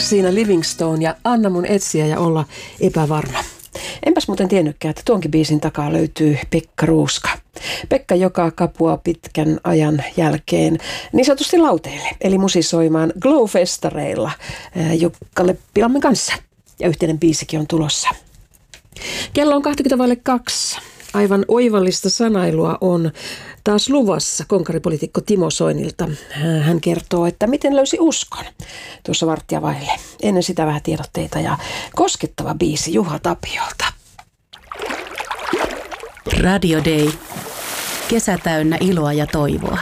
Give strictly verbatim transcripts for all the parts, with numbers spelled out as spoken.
Maxine Livingstone ja Anna mun etsiä ja olla epävarma. Enpäs muuten tiennytkään, että tuonkin biisin takaa löytyy Pekka Ruuska. Pekka, joka kapuaa pitkän ajan jälkeen niin sanotusti lauteille, eli musisoimaan Glow-festareilla Jukka Leppilammen kanssa. Ja yhteinen biisikin on tulossa. Kello on kaksikymmentä vaille kaksi. Aivan oivallista sanailua on taas luvassa konkaripoliitikko Timo Soinilta. Hän kertoo, että miten löysi uskon tuossa varttia vaille. Ennen sitä vähän tiedotteita ja koskettava biisi Juha Tapiolta. Radio Day. Kesä täynnä iloa ja toivoa.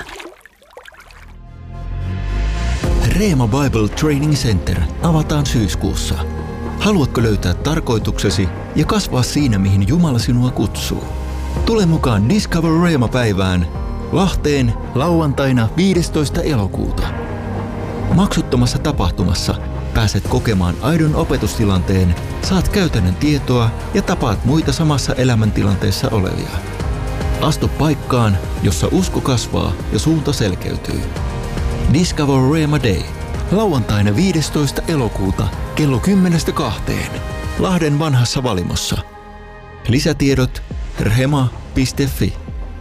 Reema Bible Training Center avataan syyskuussa. Haluatko löytää tarkoituksesi ja kasvaa siinä, mihin Jumala sinua kutsuu? Tule mukaan Discover Reema-päivään Lahteen lauantaina viidestoista elokuuta. Maksuttomassa tapahtumassa pääset kokemaan aidon opetustilanteen, saat käytännön tietoa ja tapaat muita samassa elämäntilanteessa olevia. Astu paikkaan, jossa usko kasvaa ja suunta selkeytyy. Discover Reema Day. Lauantaina viidestoista elokuuta kello kymmenestä kahteen. Lahden vanhassa Valimossa. Lisätiedot rema piste fi.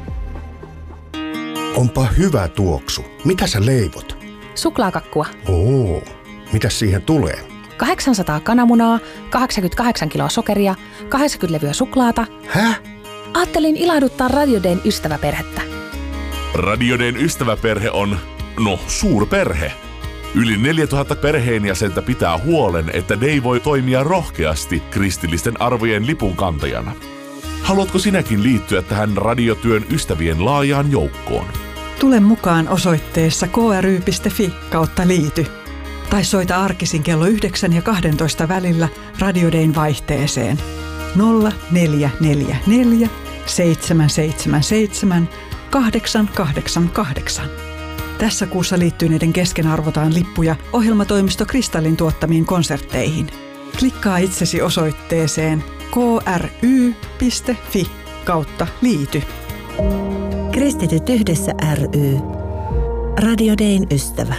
Onpa hyvä tuoksu. Mitä sä leivot? Suklaakakkua. Oo, mitäs siihen tulee? kahdeksansataa kananmunaa, kahdeksankymmentäkahdeksan kiloa sokeria, kahdeksankymmentä levyä suklaata. Häh? Ajattelin ilahduttaa Radio Dayn ystäväperhettä. Radio Dayn ystäväperhe on, no, suurperhe. Yli neljätuhatta perheenjäsentä pitää huolen, että Day voi toimia rohkeasti kristillisten arvojen lipunkantajana. Haluatko sinäkin liittyä tähän radiotyön ystävien laajaan joukkoon? Tule mukaan osoitteessa k r y piste f i kautta liity. Tai soita arkisin kello yhdeksän ja kahdentoista välillä Radio Dayn vaihteeseen nolla neljä neljä neljä seitsemän seitsemän seitsemän kahdeksan kahdeksan kahdeksan. Tässä kuussa liittyneiden kesken arvotaan lippuja ohjelmatoimisto Kristallin tuottamiin konsertteihin. Klikkaa itsesi osoitteeseen k r y piste f i kautta liity. Kristityt yhdessä ry. Radio Dayn ystävä.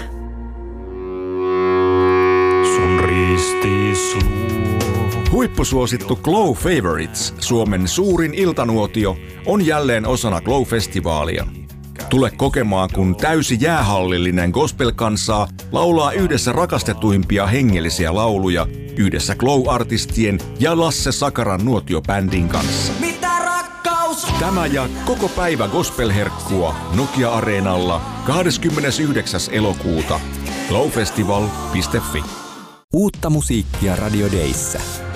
Sun ristis luo. Huippusuosittu Glow Favorites, Suomen suurin iltanuotio, on jälleen osana Glow-festivaalia. Tule kokemaan, kun täysi jäähallillinen gospel-kansaa laulaa yhdessä rakastetuimpia hengellisiä lauluja yhdessä Glow-artistien ja Lasse Sakaran nuotiobändin kanssa. Mitä rakkaus? Tämä ja koko päivä gospel-herkkua Nokia-areenalla kahdeskymmenesyhdeksäs elokuuta. glowfestival piste fi. Uutta musiikkia Radio Dayssä.